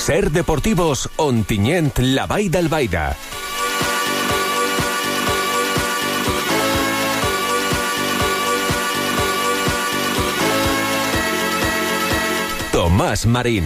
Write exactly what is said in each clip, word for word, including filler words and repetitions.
Ser Deportivos Ontinyent, la Vall d'Albaida. Tomàs Marín.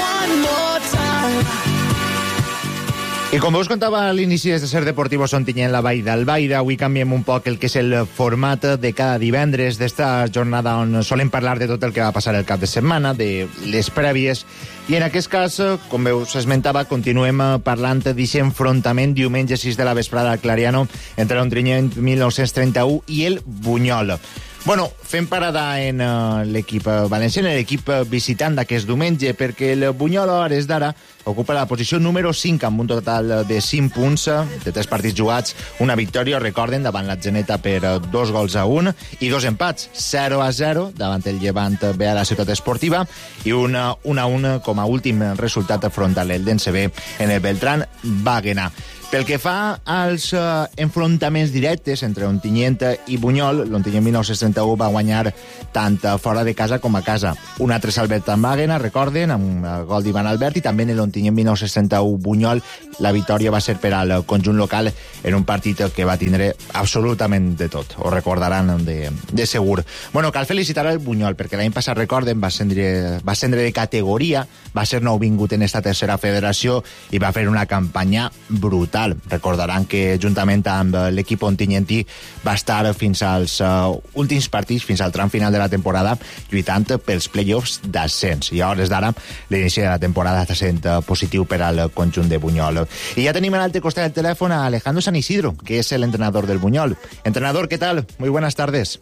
I com us contava a l'inici de Ser Deportivos Ontinyent, la Vall d'Albaida, avui canviem un poc el que és el format de cada divendres d'esta jornada on solem parlar de tot el que va passar el cap de setmana, de les prèvies, i en aquest cas, com us esmentava, continuem parlant d'aquest enfrontament diumenge sis de la vesprada al Clariano entre l'Ontinyent mil nou-cents trenta-u i el Bunyol. Bueno, fem parada en uh, l'equip valencià, en l'equip visitant d'aquest diumenge, perquè el Bunyol, a hores d'ara, ocupa la posició número cinc, amb un total de cinc punts, de tres partits jugats, una victòria, recorden, davant la Geneta per dos gols a un, i dos empats, zero a zero, davant el Llevant B a la Ciutat Esportiva, i un a un com a últim resultat front a l'Eldense B en el Beltrán Bàguena. Pel que fa als uh, enfrontaments directes entre Ontinyent i Bunyol, l'Ontinyent mil nou-cents trenta-u va guanyar tant fora de casa com a casa. Un altre al Beltrán Bàguena, recorden, amb un gol d'Ivan Albert, i també en l'Ontinyent mil nou-cents trenta-u Bunyol la victòria va ser per al conjunt local en un partit que va tindre absolutament de tot. Ho recordaran de, de segur. Bueno, cal felicitar el Bunyol, perquè l'any passat, recorden, va ascendre, va ascendre de categoria, va ser nouvingut en esta tercera federació i va fer una campanya brutal. Recordaran que juntament amb l'equip ontinyentí va estar fins als uh, últims partits, fins al tram final de la temporada, lluitant pels play-offs d'ascens. I a hores d'ara l'inici de la temporada està sent uh, positiu per al conjunt de Bunyol. I ja tenim a l'altre costat del telèfon a Alejandro San Isidro, que es el entrenador del Bunyol. Entrenador, ¿qué tal? Muy buenas tardes.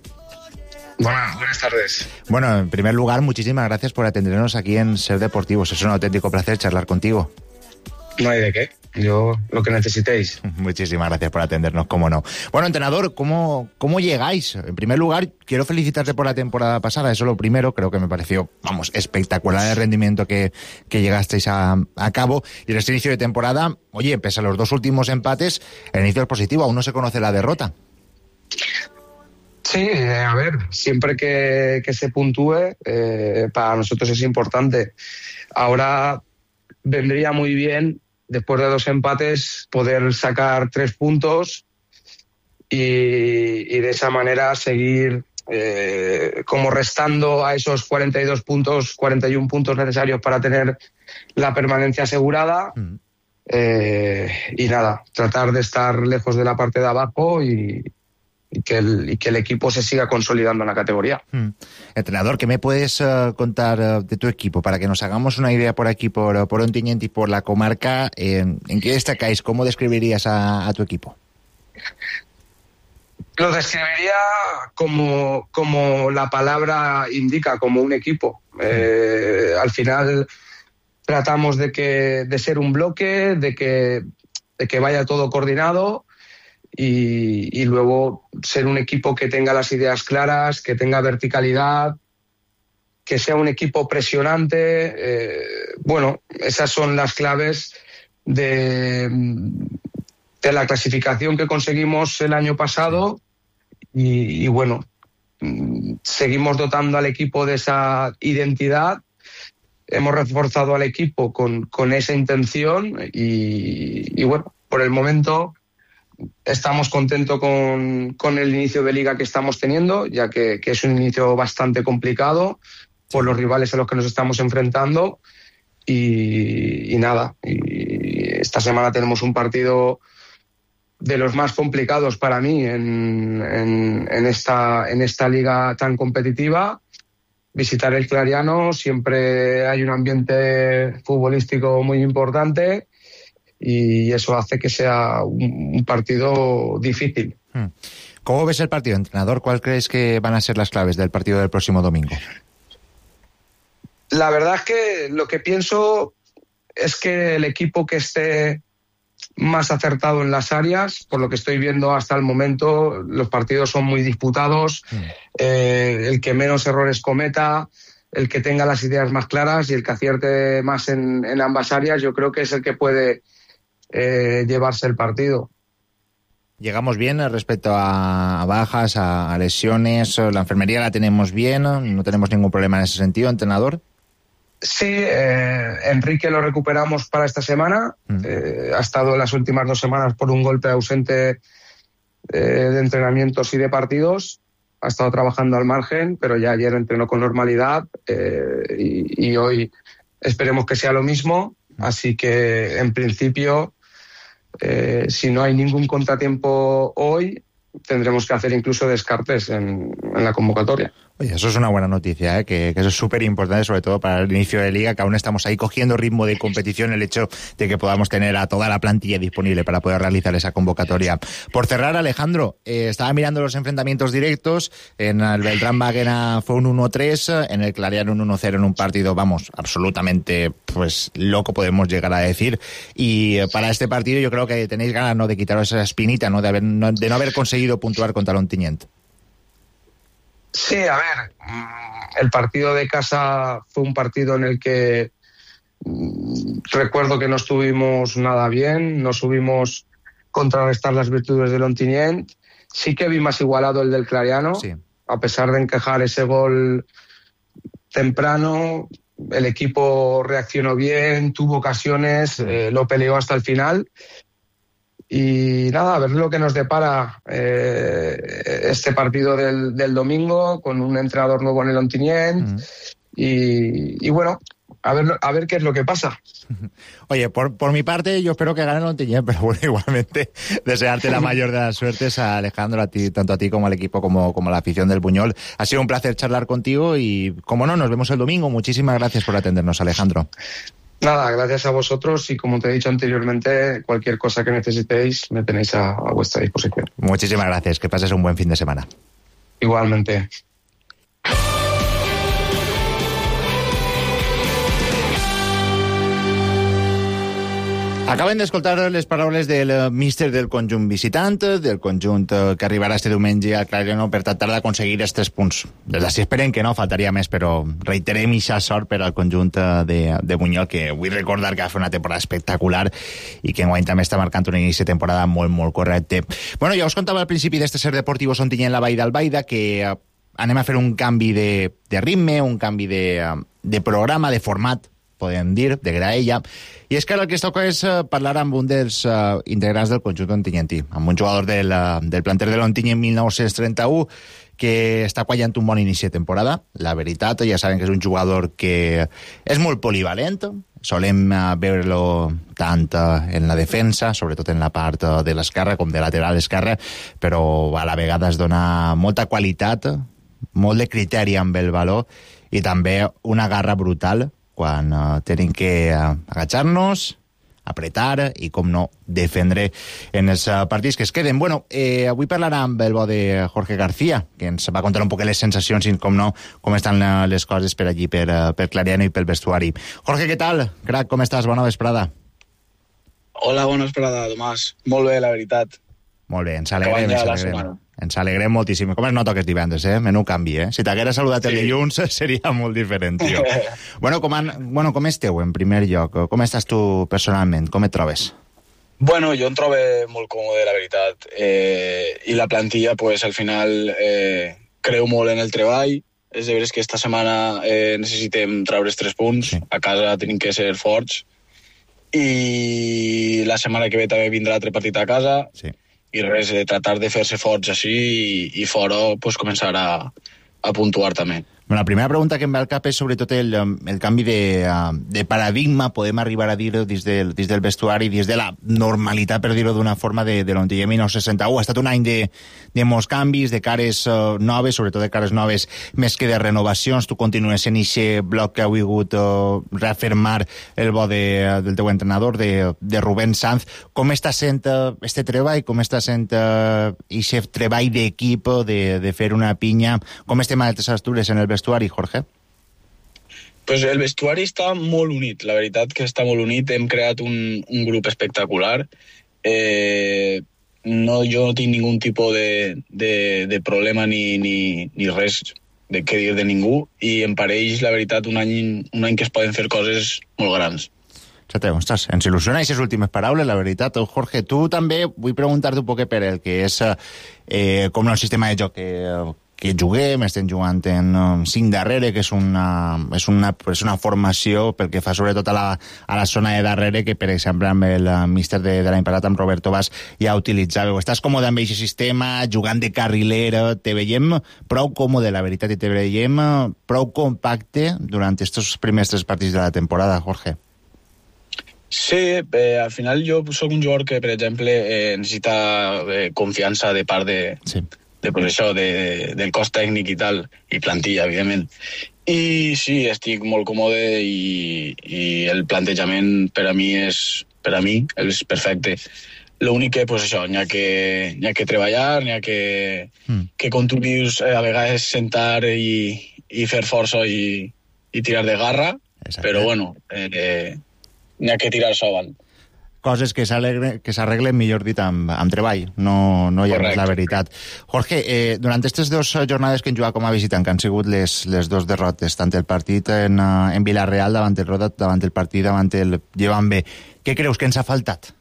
Buenas, buenas tardes. Bueno, en primer lugar, muchísimas gracias por atendernos aquí en Ser Deportivos. Es un auténtico placer charlar contigo. No hay de qué. Yo, lo que necesitéis. Muchísimas gracias por atendernos, cómo no. Bueno, entrenador, ¿cómo, ¿cómo llegáis? En primer lugar, quiero felicitarte por la temporada pasada, eso lo primero, creo que me pareció, vamos, espectacular el rendimiento que, que llegasteis a, a cabo. Y en este inicio de temporada, oye, pese a los dos últimos empates, el inicio es positivo, aún no se conoce la derrota. Sí, eh, a ver, siempre que, que se puntúe, eh, para nosotros es importante. Ahora vendría muy bien, después de dos empates, poder sacar tres puntos y, y de esa manera seguir eh, como restando a esos cuarenta y dos puntos, cuarenta y uno puntos necesarios para tener la permanencia asegurada. Mm. Eh, y nada, tratar de estar lejos de la parte de abajo y, y, que el, y que el equipo se siga consolidando en la categoría. Mm. Entrenador, ¿qué me puedes uh, contar uh, de tu equipo? Para que nos hagamos una idea por aquí, por, por Ontinyent y por la comarca, eh, ¿en qué destacáis? ¿Cómo describirías a, a tu equipo? Lo describiría como, como la palabra indica, como un equipo. Eh, al final tratamos de, que, de ser un bloque, de que, de que vaya todo coordinado y, y luego ser un equipo que tenga las ideas claras, que tenga verticalidad, que sea un equipo presionante. Eh, bueno, esas son las claves de, de la clasificación que conseguimos el año pasado y, y bueno, seguimos dotando al equipo de esa identidad. Hemos reforzado al equipo con, con esa intención y, y bueno, por el momento estamos contentos con, con el inicio de liga que estamos teniendo, ya que, que es un inicio bastante complicado por los rivales a los que nos estamos enfrentando y, y nada, y esta semana tenemos un partido de los más complicados para mí en, en, en, esta, en esta liga tan competitiva. Visitar el Clariano, siempre hay un ambiente futbolístico muy importante y eso hace que sea un, un partido difícil. ¿Cómo ves el partido, entrenador? ¿Cuál crees que van a ser las claves del partido del próximo domingo? La verdad es que lo que pienso es que el equipo que esté más acertado en las áreas, por lo que estoy viendo hasta el momento, los partidos son muy disputados, mm. eh, el que menos errores cometa, el que tenga las ideas más claras y el que acierte más en, en ambas áreas, yo creo que es el que puede eh, llevarse el partido. ¿Llegamos bien respecto a bajas, a, a lesiones? ¿La enfermería la tenemos bien? ¿No tenemos ningún problema en ese sentido, entrenador? Sí, eh, Enrique lo recuperamos para esta semana. Mm. Eh, ha estado las últimas dos semanas por un golpe ausente eh, de entrenamientos y de partidos. Ha estado trabajando al margen, pero ya ayer entrenó con normalidad eh, y, y hoy esperemos que sea lo mismo. Así que, en principio, eh, si no hay ningún contratiempo hoy, tendremos que hacer incluso descartes en, en la convocatoria. Oye, eso es una buena noticia, ¿eh? que, que eso es súper importante, sobre todo para el inicio de liga, que aún estamos ahí cogiendo ritmo de competición, el hecho de que podamos tener a toda la plantilla disponible para poder realizar esa convocatoria. Por cerrar, Alejandro, eh, estaba mirando los enfrentamientos directos, en el Beltrán Baguena fue un uno tres, en el Clariano un uno cero en un partido, vamos, absolutamente pues loco podemos llegar a decir, y eh, para este partido yo creo que tenéis ganas, ¿no?, de quitaros esa espinita, ¿no?, de, haber, no, de no haber conseguido puntuar contra el Ontinyent. Sí, a ver, el partido de casa fue un partido en el que recuerdo que no estuvimos nada bien, no supimos contrarrestar las virtudes del Ontinyent. Sí que vi más igualado el del Clariano, sí. A pesar de encajar ese gol temprano, el equipo reaccionó bien, tuvo ocasiones, eh, lo peleó hasta el final. Y nada, a ver lo que nos depara eh, este partido del, del domingo, con un entrenador nuevo en el Ontinyent. Mm. Y, y bueno, a ver, a ver qué es lo que pasa. Oye, por, por mi parte, yo espero que gane el Ontinyent, pero bueno, igualmente desearte la mayor de las suertes a Alejandro, a ti, tanto a ti como al equipo, como, como a la afición del Buñol. Ha sido un placer charlar contigo y, como no, nos vemos el domingo. Muchísimas gracias por atendernos, Alejandro. Nada, gracias a vosotros y, como te he dicho anteriormente, cualquier cosa que necesitéis me tenéis a, a vuestra disposición. Muchísimas gracias, que pases un buen fin de semana. Igualmente. Acaben d'escoltar les paraules del míster del conjunt visitant, del conjunt que arribarà este diumenge al Clariano per tractar d'aconseguir els tres punts. Des d'ací esperen que no, faltaria més, però reiterem ixa sort per al conjunt de, de Buñol, que vull recordar que va fer una temporada espectacular i que enguany també està marcant un inici de temporada molt, molt correcte. Bueno, ja us contava al principi d'este Ser Deportivo Ontinyent la Vall d'Albaida que anem a fer un canvi de, de ritme, un canvi de, de programa, de format, podem dir, de graella, i és que ara el que es toca és uh, parlar amb un dels uh, integrants del conjunt ontinyentí, amb un jugador del, uh, del planter de l'Ontinyent mil nou-cents trenta-u que està quallant un bon inici de temporada. La veritat, ja saben que és un jugador que és molt polivalent, solem uh, veure-lo tant uh, en la defensa, sobretot en la part uh, de l'esquerra com de lateral esquerra, però a la vegada es dona molta qualitat, molt de criteri amb el valor i també una garra brutal quan uh, tenim que uh, agachar-nos, apretar i, com no, defendre en els uh, partits que es queden. Bueno, eh, avui parlarà amb el bo de Jorge García, que ens va contar un poc les sensacions i, com no, com estan uh, les coses per allí, per, uh, per Clariano i pel vestuari. Jorge, què tal? Crac, com estàs? Bona vesprada. Hola, bona vesprada, Tomàs. Molt bé, la veritat. Molt bé, ens alegrem, ens alegrem. Ens alegrem moltíssim. Com es nota que és divendres, eh? Menú canvi, eh? Si t'haguera saludat sí. el dilluns seria molt diferent, tio. bueno, com han... bueno, com esteu, en primer lloc? Com estàs tu personalment? Com et trobes? Bueno, jo em trobo molt còmode, la veritat. Eh, I la plantilla, pues, al final, eh, creu molt en el treball. És de veres que esta setmana eh, necessitem treure tres punts. Sí. A casa tenim que ser forts. I la setmana que ve també vindrà altre partit a casa. Sí. I res, eh, tratar de fer-se forts així i, i fora pues, començar a, a puntuar també. Bueno, la primera pregunta que em ve al cap és sobretot el, el canvi de, de paradigma, podem arribar a dir-ho des del, des del vestuari, des de la normalitat, per dir-ho d'una forma, de, de l'Ontinyent mil nou-cents seixanta-u. Ha estat un any de, de molts canvis, de cares uh, noves, sobretot de cares noves, més que de renovacions. Tu continues en aquest bloc que ha hagut uh, reafirmar el bo de, del teu entrenador, de, de Rubén Sanz. Com està sent uh, este treball? Com està sent aquest uh, treball d'equip, de, de fer una pinya? Com estem a les Astures en el vestuari, Jorge? Pues el vestuari està molt unit, la veritat que està molt unit. Hem creat un, un grup espectacular. Eh, no, jo no tinc ningun tipus de, de, de problema ni, ni, ni res de què dir de ningú, i em pareix, la veritat, un any, un any que es poden fer coses molt grans. Ostres, ens il·lusiona aquestes últimes paraules, la veritat. Jorge, tu també vull preguntar-te un poc per el que és eh, com el sistema de joc que, que juguem, estem jugant en um, cinc darrere, que és una, és, una, és una formació pel que fa sobretot a la, a la zona de darrere, que per exemple amb el uh, míster de, de l'any passat, amb Roberto Bas, ja utilitzàveu. Estàs còmode amb aquest sistema, jugant de carrilera, te veiem prou còmode, la veritat, i te veiem uh, prou compacte durant aquests primers tres partits de la temporada, Jorge. Sí, eh, al final jo soc un jugador que, per exemple, eh, necessita eh, confiança de part de, sí. de, pues això, de, del cos tècnic i tal, i plantilla, evidentment. I sí, estic molt còmode i, i el plantejament per a mi és, per a mi és perfecte. L'únic que, pues això, n'hi ha que, n'hi ha que treballar, n'hi ha que, mm. que com tu dius, a vegades sentar i, i fer força i, i tirar de garra, exacte. Però bueno, eh, n'hi ha que tirar-se avant. Coses que s'arreglen, millor dit, amb, amb treball, no, no hi ha més la veritat. Jorge, eh, durant aquestes dues jornades que hem jugat com a visitant, que han sigut les, les dues derrotes, tant el partit en, en Villarreal davant el Roda, davant el partit davant el Llevant B, què creus que ens ha faltat?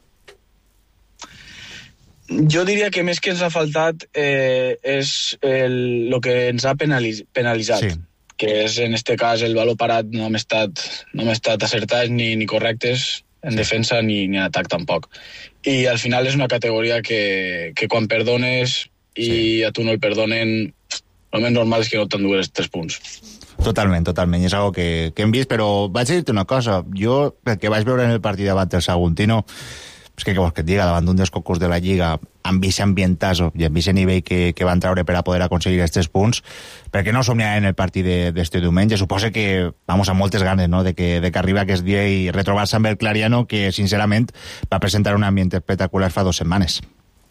Jo diria que més que ens ha faltat eh, és el, el que ens ha penaliz, penalitzat. Sí. Que és, en este cas, el valor parat no hem estat, no hem estat acertats ni, ni correctes en defensa ni, ni en atac tampoc. I al final és una categoria que, que quan perdones i sí. a tu no el perdonen, el més normal és que no t'endugues tres punts. Totalment, totalment. És algo que, que hem vist, però vaig a dir-te una cosa. Jo, el que vaig veure en el partit davant el Saguntino, és que què vols que et diga, davant d'un dels cocos de la Lliga, amb aquest ambientazo i amb aquest nivell que, que van treure per a poder aconseguir aquests tres punts, perquè no somniar en el partit d'este diumenge. Suposa que, vamos, amb moltes ganes, no?, de que, de que arriba aquest dia i retrobar-se amb el Clariano, que, sincerament, va presentar un ambient espectacular fa dues setmanes.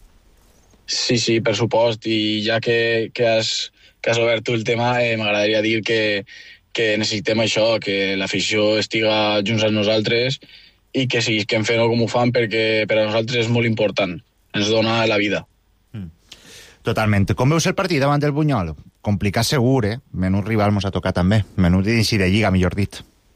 Sí, sí, per supost, i ja que, que, has, que has obert tu el tema, eh, m'agradaria dir que, que necessitem això, que l'afició estiga junts amb nosaltres i que siguin fent-ho com ho fan, perquè per a nosaltres és molt important, ens dona la vida. Mm. Totalment. Com veus el partit davant del Bunyol? Complicat segur, eh? Menut rival mos ha tocat també. Menut d'inici de Lliga, millor dit.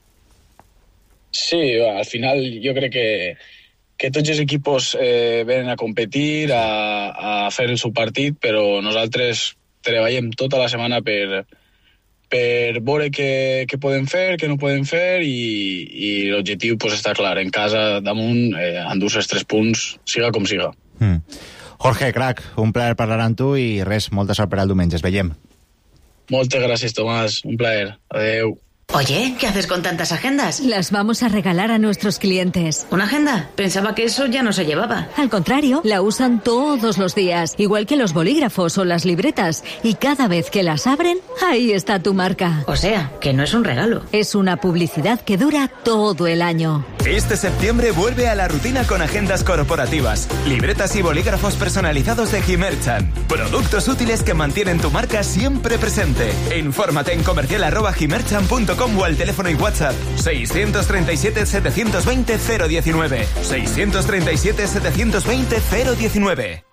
Sí, al final jo crec que, que tots els equipos eh, venen a competir, a, a fer el seu partit, però nosaltres treballem tota la setmana per... per veure què, què podem fer, què no podem fer, i, i l'objectiu pues, està clar. En casa, damunt, eh, endur-se els tres punts, siga com siga. Mm. Jorge, crac, un plaer parlar amb tu i res, molta sort per al diumenge. Es veiem. Moltes gràcies, Tomàs. Un plaer. Adeu. Oye, ¿qué haces con tantas agendas? Las vamos a regalar a nuestros clientes. ¿Una agenda? Pensaba que eso ya no se llevaba. Al contrario, la usan todos los días, igual que los bolígrafos o las libretas. Y cada vez que las abren, ahí está tu marca. O sea, que no es un regalo. Es una publicidad que dura todo el año. Este septiembre vuelve a la rutina con agendas corporativas, libretas y bolígrafos personalizados de Gimerchan. Productos útiles que mantienen tu marca siempre presente. Infórmate en comercial arroba gimerchan punto com o al teléfono y WhatsApp seiscientos treinta y siete, setecientos veinte, cero diecinueve. seiscientos treinta y siete, setecientos veinte, cero diecinueve.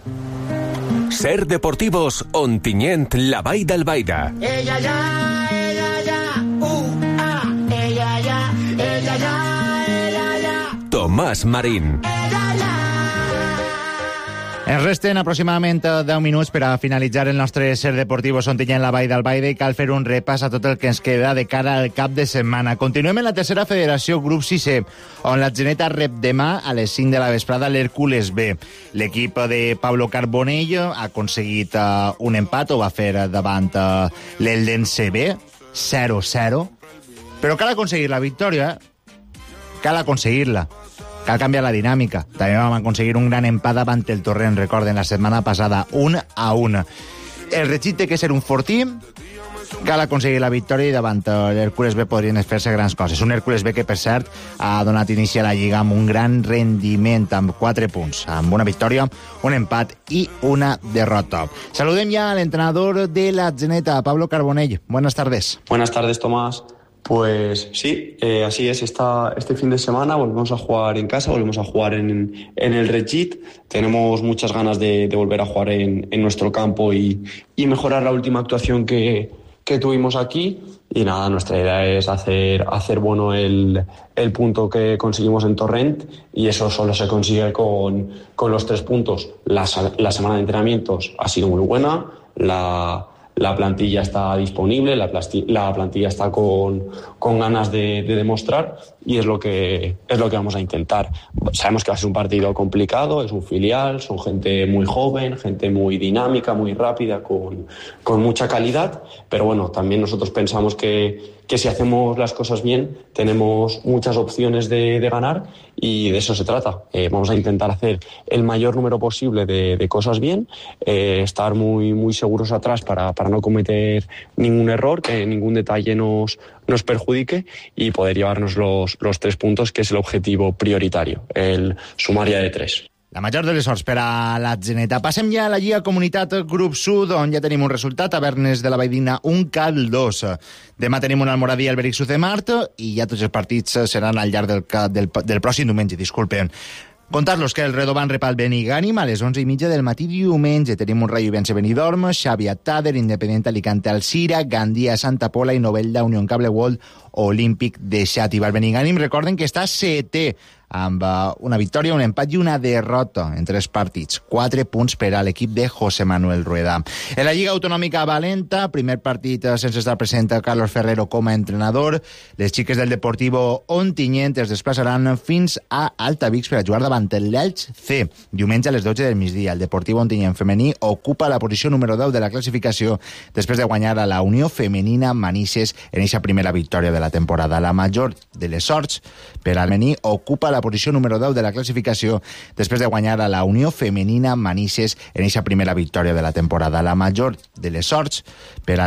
Ser Deportivos Ontinyent, la Vall d'Albaida. Ella ya, ella ya, uh, ah, ella ya, ella ya, ella ya. Tomàs Marín. Ella ya. Ens resten aproximadament deu minuts per a finalitzar el nostre Ser Deportivos Ontinyent, la Vall d'Albaida, i cal fer un repàs a tot el que ens queda de cara al cap de setmana. Continuem en la tercera federació, grup sisè, on la Geneta rep demà a les cinc de la vesprada l'Hèrcules B. L'equip de Pablo Carbonell ha aconseguit uh, un empat, ho va fer davant uh, l'Eldense B, zero zero, però cal aconseguir la victòria, cal aconseguir-la. Cal canviar la dinàmica. També vam aconseguir un gran empat davant el Torrent, recorden, la setmana passada, un a un. El Regit té que ser un fortí, cal aconseguir la victòria i davant l'Hèrcules B podrien fer-se grans coses. Un Hèrcules B que, per cert, ha donat inici a la Lliga amb un gran rendiment, amb quatre punts, amb una victòria, un empat i una derrota. Saludem ja a l'entrenador de la Geneta, Pablo Carbonell. Buenas tardes. Buenas tardes, Tomás. Pues sí, eh, así es. Esta, este fin de semana volvemos a jugar en casa, volvemos a jugar en, en el Regit. Tenemos muchas ganas de, de volver a jugar en, en nuestro campo y, y mejorar la última actuación que, que tuvimos aquí. Y nada, nuestra idea es hacer, hacer bueno el, el punto que conseguimos en Torrent, y eso solo se consigue con, con los tres puntos. La, la semana de entrenamientos ha sido muy buena. La... la plantilla está disponible, la, plasti- la plantilla está con, con ganas de, de demostrar y es lo que es lo que vamos a intentar. Sabemos que va a ser un partido complicado, es un filial, son gente muy joven, gente muy dinámica, muy rápida, con, con mucha calidad, pero bueno, también nosotros pensamos que, que si hacemos las cosas bien tenemos muchas opciones de, de ganar y de eso se trata. Eh, vamos a intentar hacer el mayor número posible de, de cosas bien, eh, estar muy, muy seguros atrás para, para no cometer ningún error, que ningún detalle nos, nos perjudique y poder llevarnos los, los tres puntos, que es el objetivo prioritario, el sumar ya de tres. La major de les sorts per a l'Atzeneta. Passem ja a la Lliga Comunitat Grup Sud, on ja tenim un resultat. Tavernes de la Valldigna, un cal dos. Demà tenim un Almoradí al Alberic Sucemart i ja tots els partits seran al llarg del, del, del pròxim diumenge, disculpen. Contar-los que el Redován rep el Benigànim a les onze i mitja del matí diumenge. Tenim un Rayo Ibense Benidorm, Xavi Tader, Independent Alicante Alcira, Gandia Santa Pola i Novelda Unión Cable World Olímpic de Xàtiva. El Benigànim, recorden que està setè amb una victòria, un empat i una derrota en tres partits. Quatre punts per a l'equip de José Manuel Rueda. En la Lliga Autonòmica Valenta, primer partit sense estar present Carlos Ferrero com a entrenador. Les xiques del Deportivo Ontinyent es desplaçaran fins a Altavix per a jugar davant l'Elx C. Diumenge a les dotze del migdia. El Deportivo Ontinyent femení ocupa la posició número deu de la classificació després de guanyar a la Unió Femenina Manises en aquesta primera victòria de la temporada. La major de les sorts per al femení ocupa la posició número deu de la classificació després de guanyar a la Unió Femenina Manises en aquesta primera victòria de la temporada. La major de les sorts per al